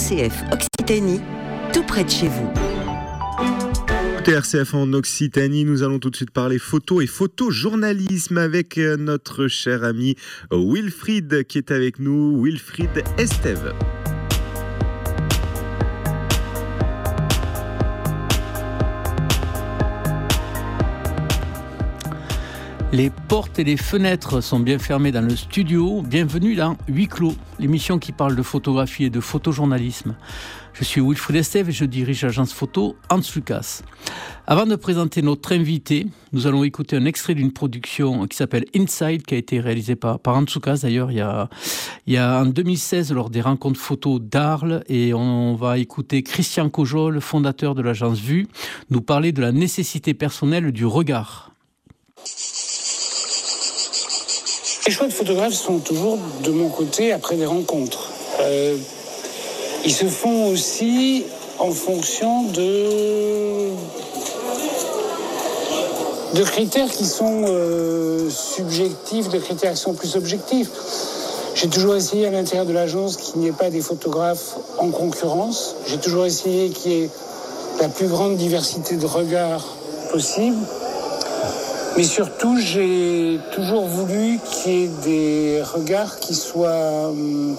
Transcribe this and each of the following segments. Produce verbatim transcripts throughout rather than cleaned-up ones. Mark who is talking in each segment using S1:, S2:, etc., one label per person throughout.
S1: C F Occitanie, tout près de chez vous.
S2: R C F en Occitanie, nous allons tout de suite parler photo et photojournalisme avec notre cher ami Wilfried qui est avec nous, Wilfried Estève.
S3: Les portes et les fenêtres sont bien fermées dans le studio. Bienvenue dans Huis Clos, l'émission qui parle de photographie et de photojournalisme. Je suis Wilfried Estève et je dirige l'agence photo Hans Lucas. Avant de présenter notre invité, nous allons écouter un extrait d'une production qui s'appelle Inside, qui a été réalisée par, par Hans Lucas d'ailleurs il y, a, il y a en deux mille seize lors des rencontres photos d'Arles, et on va écouter Christian Cojol, fondateur de l'agence Vue, nous parler de la nécessité personnelle du regard.
S4: Les choix de photographes sont toujours de mon côté après des rencontres. Euh, ils se font aussi en fonction de, de critères qui sont euh, subjectifs, de critères qui sont plus objectifs. J'ai toujours essayé à l'intérieur de l'agence qu'il n'y ait pas des photographes en concurrence. J'ai toujours essayé qu'il y ait la plus grande diversité de regards possible. Mais surtout, j'ai toujours voulu qu'il y ait des regards qui soient, hum,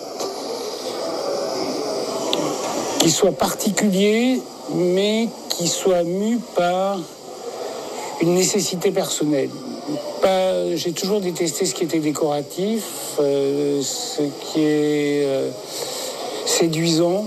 S4: qui soient particuliers, mais qui soient mus par une nécessité personnelle. Pas, j'ai toujours détesté ce qui était décoratif, euh, ce qui est euh, séduisant.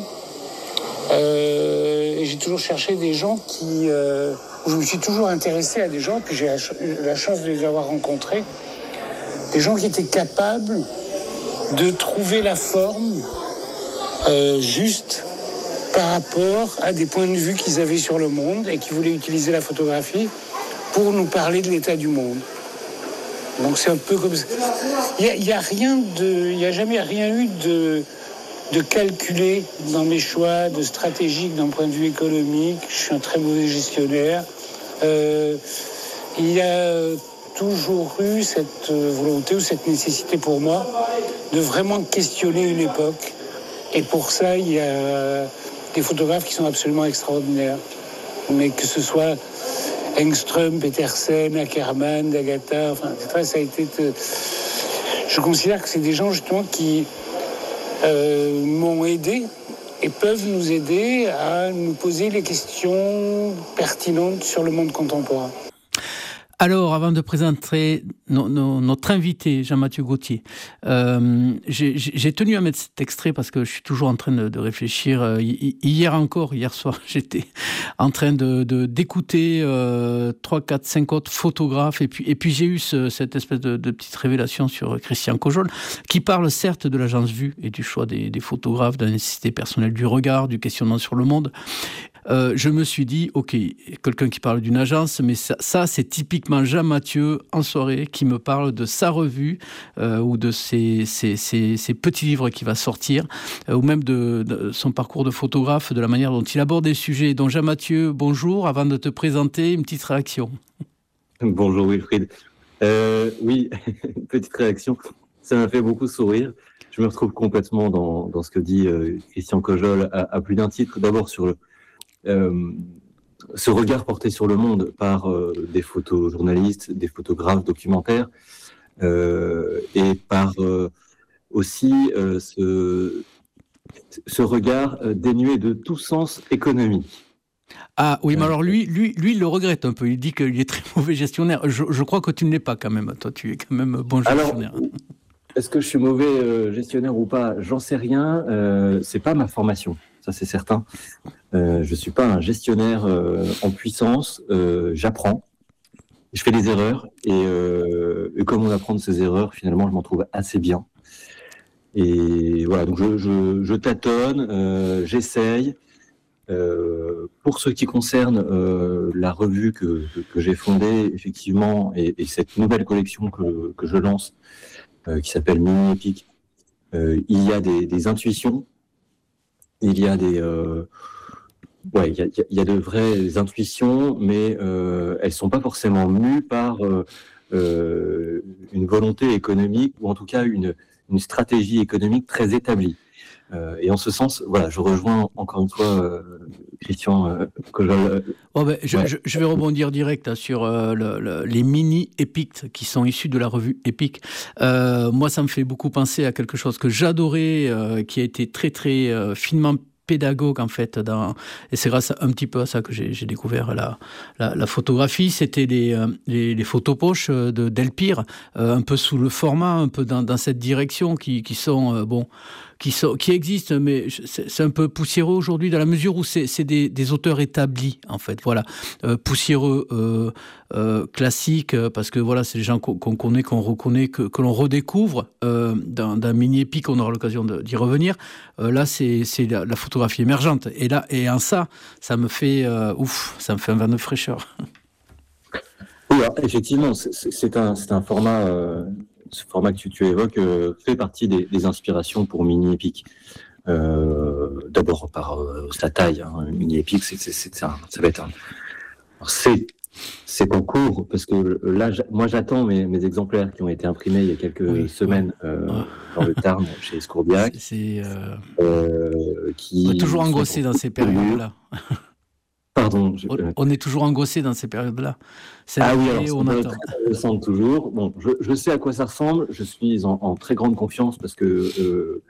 S4: Euh, et j'ai toujours cherché des gens qui... Euh, Je me suis toujours intéressé à des gens, puis j'ai la chance de les avoir rencontrés, des gens qui étaient capables de trouver la forme euh, juste par rapport à des points de vue qu'ils avaient sur le monde et qui voulaient utiliser la photographie pour nous parler de l'état du monde. Donc c'est un peu comme ça. Il n'y a, a rien de, il n'y a jamais rien eu de... de calculer dans mes choix, de stratégique d'un point de vue économique. Je suis un très mauvais gestionnaire. Euh, il y a toujours eu cette volonté ou cette nécessité pour moi de vraiment questionner une époque. Et pour ça, il y a des photographes qui sont absolument extraordinaires. Mais que ce soit Engström, Petersen, Ackermann, D'Agata, enfin, ça a été... Je considère que c'est des gens justement qui... Euh, m'ont aidé et peuvent nous aider à nous poser les questions pertinentes sur le monde contemporain.
S3: Alors, avant de présenter no, no, notre invité, Jean-Mathieu Gauthier, euh, j'ai, j'ai tenu à mettre cet extrait parce que je suis toujours en train de, de réfléchir. Euh, hier encore, hier soir, j'étais en train de, de, d'écouter euh, trois, quatre, cinq autres photographes et puis, et puis j'ai eu ce, cette espèce de, de petite révélation sur Christian Cojol qui parle certes de l'agence Vue et du choix des, des photographes, de la nécessité personnelle du regard, du questionnement sur le monde. Euh, je me suis dit, ok, quelqu'un qui parle d'une agence, mais ça, ça c'est typiquement Jean-Mathieu en soirée qui me parle de sa revue euh, ou de ses, ses, ses, ses petits livres qui va sortir, euh, ou même de, de son parcours de photographe, de la manière dont il aborde des sujets. Donc Jean-Mathieu, bonjour. Avant de te présenter, une petite réaction.
S5: Bonjour Wilfried. Euh, oui, une petite réaction. Ça m'a fait beaucoup sourire. Je me retrouve complètement dans, dans ce que dit euh, Christian Cojol à, à plus d'un titre. D'abord sur le Euh, ce regard porté sur le monde par euh, des photojournalistes, des photographes documentaires, euh, et par euh, aussi euh, ce, ce regard euh, dénué de tout sens économique.
S3: Ah oui, mais alors lui, lui, lui, il le regrette un peu. Il dit qu'il est très mauvais gestionnaire. Je, je crois que tu ne l'es pas quand même. Toi, tu es quand même bon gestionnaire.
S5: Alors, est-ce que je suis mauvais euh, gestionnaire ou pas ? J'en sais rien. Euh, c'est pas ma formation. Ça, c'est certain. Euh, je ne suis pas un gestionnaire euh, en puissance. Euh, j'apprends. Je fais des erreurs. Et, euh, et comme on apprend de ces erreurs, finalement, je m'en trouve assez bien. Et voilà, donc je, je, je tâtonne, euh, j'essaye. Euh, pour ce qui concerne euh, la revue que, que, que j'ai fondée, effectivement, et, et cette nouvelle collection que, que je lance, euh, qui s'appelle Mini Epic, euh, il y a des, des intuitions. Il y a des, euh, ouais, il y a, il y a de vraies intuitions, mais euh, elles sont pas forcément mues par euh, euh, une volonté économique ou en tout cas une, une stratégie économique très établie. Euh, et en ce sens, voilà, je rejoins encore une fois euh, Christian euh, Cojol.
S3: Oh ben, je,
S5: Ouais.
S3: je, je vais rebondir direct là, sur euh, le, le, les mini-épiques qui sont issus de la revue Épique. Euh, moi, ça me fait beaucoup penser à quelque chose que j'adorais, euh, qui a été très très euh, finement pédagogue en fait, dans, et c'est grâce à, un petit peu à ça que j'ai, j'ai découvert la, la, la photographie. C'était les, euh, les, les photopoches de Delpire, euh, un peu sous le format, un peu dans, dans cette direction, qui, qui sont euh, bon. Qui, sont, qui existent, mais c'est, c'est un peu poussiéreux aujourd'hui dans la mesure où c'est, c'est des, des auteurs établis, en fait. Voilà, euh, poussiéreux, euh, euh, classiques, parce que voilà, c'est des gens qu'on, qu'on connaît, qu'on reconnaît, que, que l'on redécouvre. Euh, dans, dans mini-épique, on aura l'occasion de, d'y revenir. Euh, là, c'est, c'est la, la photographie émergente. Et là, et en ça, ça me fait euh, ouf, ça me fait un vin de fraîcheur.
S5: Oui, alors, effectivement, c'est, c'est, c'est, un, c'est un format. Euh... Ce format que tu, tu évoques euh, fait partie des, des inspirations pour Mini Epic. Euh, d'abord par euh, sa taille. Hein. Mini Epic, c'est, c'est, c'est un, ça va être un. Alors c'est, c'est en cours parce que là, moi, j'attends mes, mes exemplaires qui ont été imprimés il y a quelques oui, semaines oui. Euh, ouais. dans le Tarn chez Escourbiac.
S3: C'est, c'est euh...
S5: euh, qui
S3: on est toujours angoissé dans ces périodes-là.
S5: Pardon. Je...
S3: On est toujours angoissé dans ces périodes-là. C'est
S5: ah oui, alors,
S3: on attend.
S5: Très toujours. Bon, je, je sais à quoi ça ressemble. Je suis en, en très grande confiance parce que euh,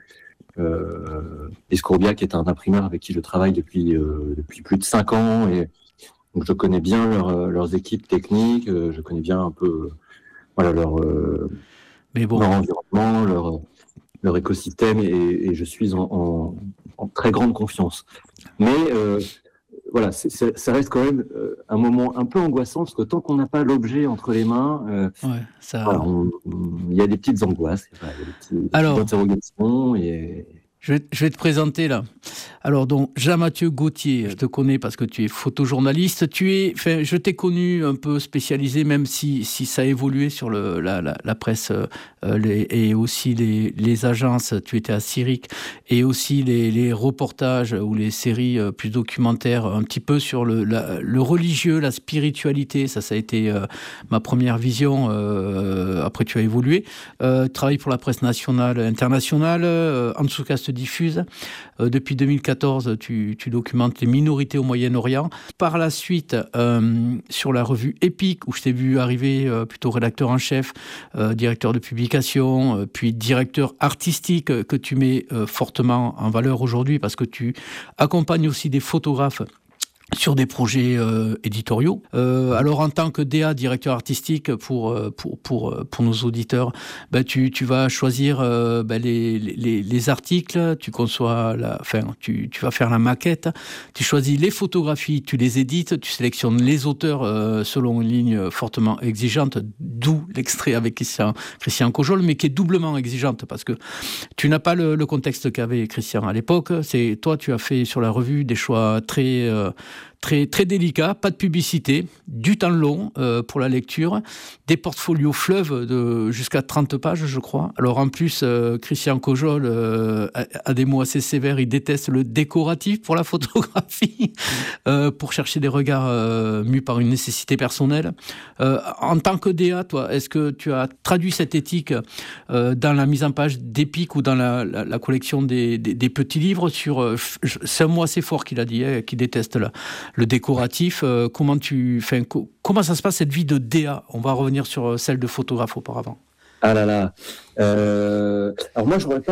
S5: euh, Escourbiac est un imprimeur avec qui je travaille depuis euh, depuis plus de cinq ans et donc je connais bien leur, leurs équipes techniques. Je connais bien un peu voilà leur euh,
S3: Mais bon.
S5: leur environnement, leur leur écosystème et, et je suis en, en, en très grande confiance. Mais euh, voilà, c'est, c'est, ça reste quand même euh, un moment un peu angoissant parce que tant qu'on n'a pas l'objet entre les mains, euh,
S3: ouais, ça...
S5: voilà, il y a des petites angoisses, il y a des, petits, des
S3: Alors,
S5: petites interrogations. Et...
S3: Je vais, je vais te présenter là. Alors donc Jean-Mathieu Gauthier, je te connais parce que tu es photojournaliste. Tu es, enfin, je t'ai connu un peu spécialisé, même si si ça a évolué sur le la, la, la presse euh, les, et aussi les, les agences. Tu étais à Cyric et aussi les, les reportages ou les séries euh, plus documentaires, un petit peu sur le la, le religieux, la spiritualité. Ça, ça a été euh, ma première vision. Euh, après, tu as évolué. Euh, travaille pour la presse nationale, internationale. Euh, en tout cas, diffuse. Euh, depuis deux mille quatorze, tu, tu documentes les minorités au Moyen-Orient. Par la suite, euh, sur la revue Épique, où je t'ai vu arriver euh, plutôt rédacteur en chef, euh, directeur de publication, euh, puis directeur artistique euh, que tu mets euh, fortement en valeur aujourd'hui parce que tu accompagnes aussi des photographes sur des projets euh, éditoriaux. Euh, alors en tant que D A, directeur artistique pour pour pour pour nos auditeurs, ben tu tu vas choisir euh, ben les, les les articles, tu conçois la, enfin tu tu vas faire la maquette, tu choisis les photographies, tu les édites, tu sélectionnes les auteurs euh, selon une ligne fortement exigeante, d'où l'extrait avec Christian Christian Cojol, mais qui est doublement exigeante parce que tu n'as pas le, le contexte qu'avait Christian à l'époque. C'est toi, tu as fait sur la revue des choix très euh, Très, très délicat, pas de publicité, du temps long euh, pour la lecture, des portfolios fleuves de jusqu'à trente pages, je crois. Alors en plus, euh, Christian Cojol euh, a, a des mots assez sévères, il déteste le décoratif pour la photographie, euh, pour chercher des regards euh, mus par une nécessité personnelle. Euh, en tant que D A, toi, est-ce que tu as traduit cette éthique euh, dans la mise en page d'Épique ou dans la, la, la collection des, des, des petits livres sur... Euh, c'est un mot assez fort qu'il a dit, hein, qu'il déteste là. Le décoratif, euh, comment tu, enfin, co- comment ça se passe cette vie de D A ? On va revenir sur celle de photographe auparavant.
S5: Ah là là. Euh, alors moi, je n'aurais pas